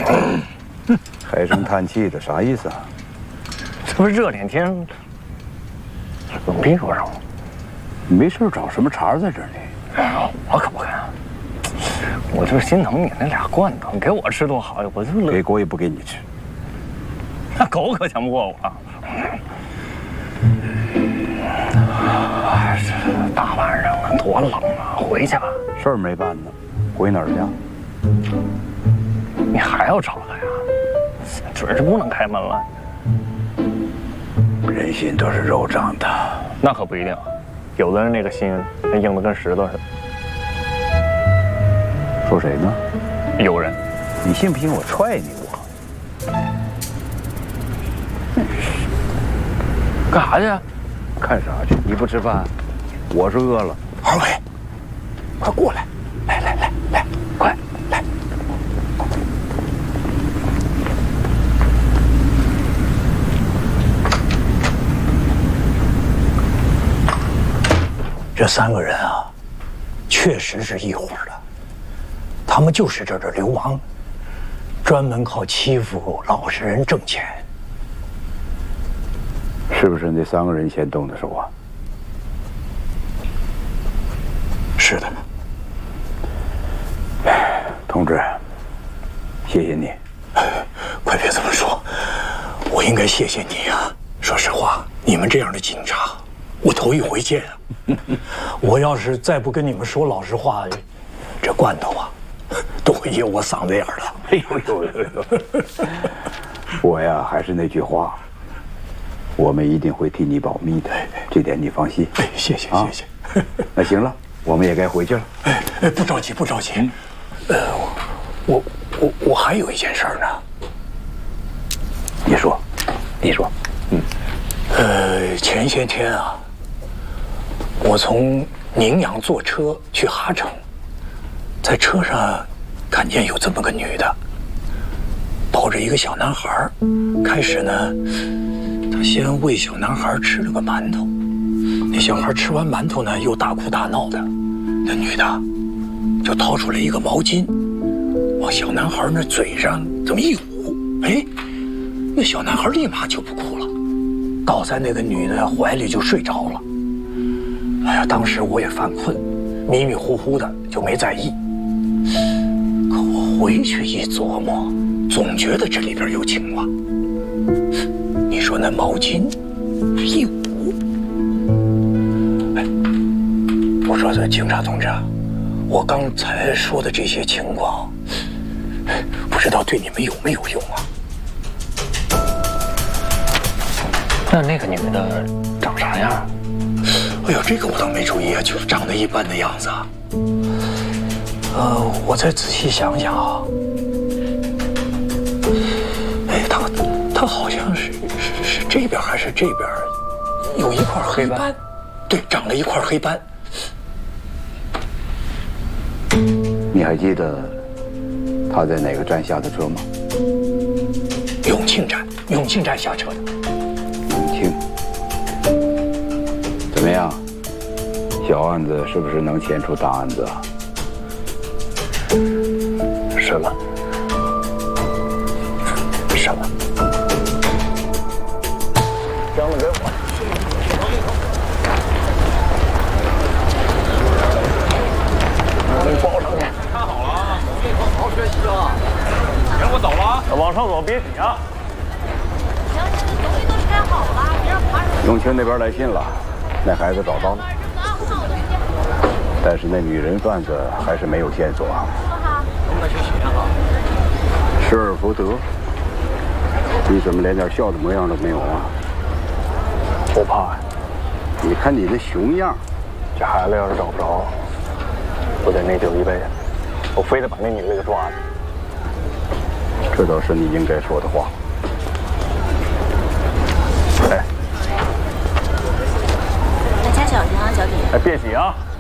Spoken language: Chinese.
唉声叹气的啥意思啊？ 这不是热天天，冷屁股上吗？ 你没事找什么茬在这儿呢？ 我可不敢。我就是心疼你那俩罐头，你给我吃多好呀！我就乐。 给狗也不给你吃。 那狗可强不过我。哎，这大晚上的多冷啊！回去吧。 事儿没办呢，回哪儿去？ 你还要找他呀？准是不能开门了。 人心都是肉长的。 那可不一定，有的人那个心那硬得跟石头似的。 说谁呢？ 有人。 你信不信我踹你我？ 干啥去？ 看啥去？你不吃饭，我是饿了。 二位，快过来！来，快来！这3个人啊，确实是一伙的。他们就是这儿的流氓，专门靠欺负老实人挣钱。 是不是那3个人先动的手啊？ 是的。 同志，谢谢你。 快别这么说，我应该谢谢你啊。说实话，你们这样的警察，我头一回见啊。我要是再不跟你们说老实话，这罐头啊，都会噎我嗓子眼了。 哎呦！我呀，还是那句话，我们一定会替你保密的，这点你放心。 哎，谢谢。 那行了，我们也该回去了。 哎，不着急。我还有一件事儿呢。 你说。 前些天啊，我从宁阳坐车去哈城，在车上看见有这么个女的，抱着一个小男孩。开始呢，她先喂小男孩吃了个馒头，那小孩吃完馒头呢，又大哭大闹的。那女的就掏出来一个毛巾，往小男孩那嘴上这么一捂，哎，那小男孩立马就不哭了，倒在那个女的怀里就睡着了。哎呀，当时我也犯困，迷迷糊糊的就没在意。可我回去一琢磨，总觉得这里边有情况。你说那毛巾一捂，哎，我说这警察同志啊，我刚才说的这些情况，不知道对你们有没有用啊？ 那个女的长啥样？ 哎呦，这个我倒没注意啊，就是长得一般的样子啊。我再仔细想想啊。哎，她好像是这边还是这边有一块黑斑？对，长了一块黑斑。 你还记得他在哪个站下的车吗？ 永庆站下车的。 永庆。怎么样？小案子是不是能牵出大案子啊？ 是了。箱子给我。你包上去。 看好了啊，这课好好学习啊。行，我走了啊。 往上走，别挤啊。 行，东西都拆好了，别让爬上。 永庆那边来信了，那孩子找到了，但是那女人贩子还是没有线索啊。 我们去学哈。 失而复得，你怎么连点笑的模样都没有啊？ 不怕呀， 你看你那熊样， 这孩子要是找不着，我得内疚一辈子。我非得把那女的给抓住。 这倒是你应该说的话。哎， 大家小心啊，小姐。 哎，别挤啊！